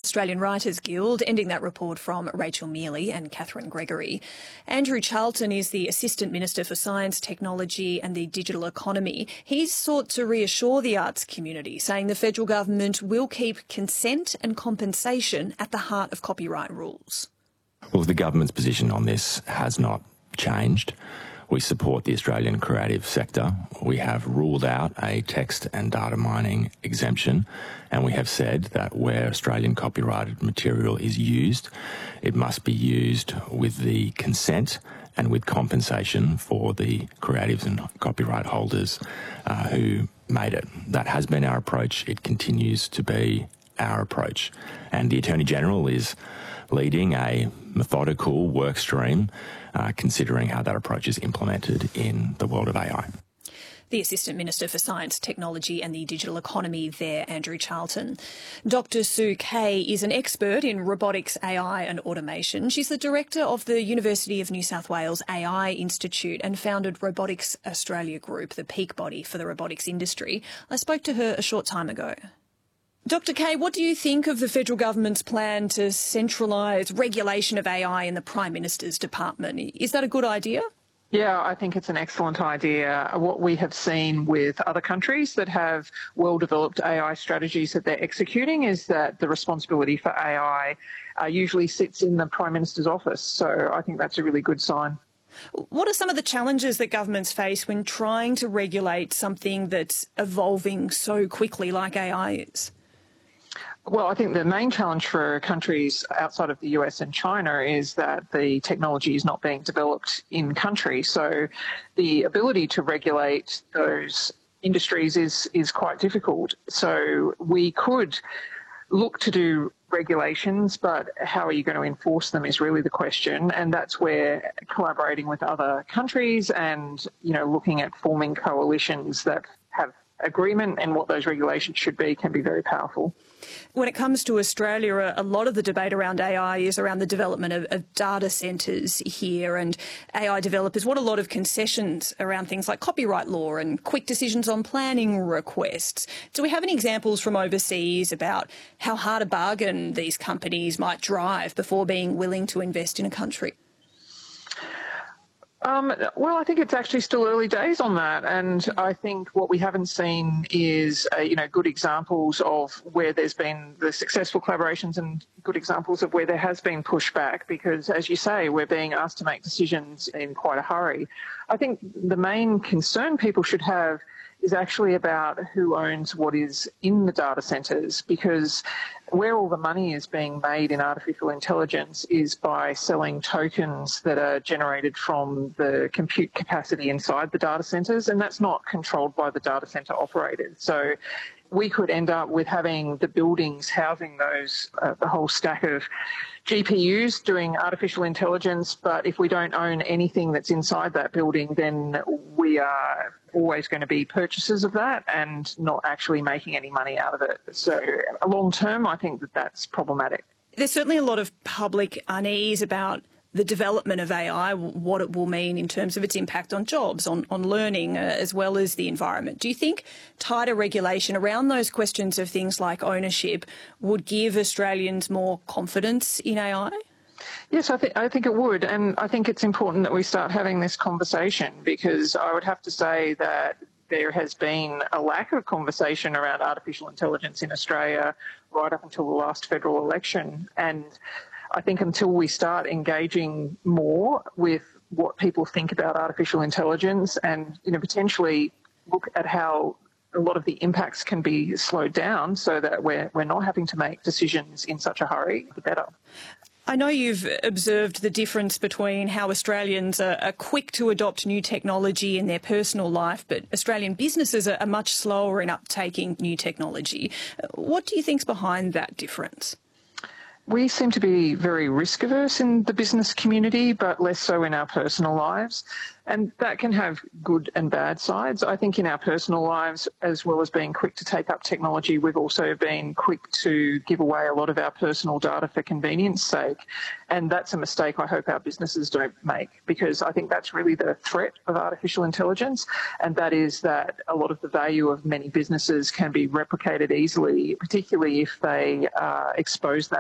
Australian Writers Guild, ending that report from Rachel Mealy and Catherine Gregory. Andrew Charlton is the Assistant Minister for Science, Technology and the Digital Economy. He's sought to reassure the arts community, saying the federal government will keep consent and compensation at the heart of copyright rules. Well, the government's position on this has not changed. We support the Australian creative sector. We have ruled out a text and data mining exemption, and we have said that where Australian copyrighted material is used, it must be used with the consent and with compensation for the creatives and copyright holders who made it. That has been our approach. It continues to be our approach. And the Attorney-General is leading a methodical work stream considering how that approach is implemented in the world of AI. The Assistant Minister for Science, Technology and the Digital Economy there, Andrew Charlton. Dr Sue Kay is an expert in robotics, AI and automation. She's the Director of the University of New South Wales AI Institute and founded Robotics Australia Group, the peak body for the robotics industry. I spoke to her a short time ago. Dr Kay, what do you think of the federal government's plan to centralise regulation of AI in the Prime Minister's department? Is that a good idea? Yeah, I think it's an excellent idea. What we have seen with other countries that have well-developed AI strategies that they're executing is that the responsibility for AI usually sits in the Prime Minister's office. So I think that's a really good sign. What are some of the challenges that governments face when trying to regulate something that's evolving so quickly like AI is? Well, I think the main challenge for countries outside of the US and China is that the technology is not being developed in country. So the ability to regulate those industries is quite difficult. So we could look to do regulations, but how are you going to enforce them is really the question. And that's where collaborating with other countries and, looking at forming coalitions that have agreement and what those regulations should be can be very powerful. When it comes to Australia, a lot of the debate around AI is around the development of data centres here, and AI developers want a lot of concessions around things like copyright law and quick decisions on planning requests. Do we have any examples from overseas about how hard a bargain these companies might drive before being willing to invest in a country? Well, I think it's actually still early days on that, and I think what we haven't seen is, good examples of where there's been the successful collaborations and good examples of where there has been pushback because, as you say, we're being asked to make decisions in quite a hurry. I think the main concern people should have is actually about who owns what is in the data centres, because where all the money is being made in artificial intelligence is by selling tokens that are generated from the compute capacity inside the data centres, and that's not controlled by the data centre operators. So we could end up with having the buildings housing those, the whole stack of GPUs doing artificial intelligence, but if we don't own anything that's inside that building, then we are always going to be purchasers of that and not actually making any money out of it. So long term, I think that that's problematic. There's certainly a lot of public unease about the development of AI, what it will mean in terms of its impact on jobs, on learning, as well as the environment. Do you think tighter regulation around those questions of things like ownership would give Australians more confidence in AI? Yes, I think it would, and I think it's important that we start having this conversation because I would have to say that there has been a lack of conversation around artificial intelligence in Australia right up until the last federal election, and I think until we start engaging more with what people think about artificial intelligence and, potentially look at how a lot of the impacts can be slowed down so that we're not having to make decisions in such a hurry, the better. I know you've observed the difference between how Australians are quick to adopt new technology in their personal life, but Australian businesses are much slower in uptaking new technology. What do you think's behind that difference? We seem to be very risk-averse in the business community, but less so in our personal lives. And that can have good and bad sides. I think in our personal lives, as well as being quick to take up technology, we've also been quick to give away a lot of our personal data for convenience sake. And that's a mistake I hope our businesses don't make, because I think that's really the threat of artificial intelligence. And that is that a lot of the value of many businesses can be replicated easily, particularly if they expose that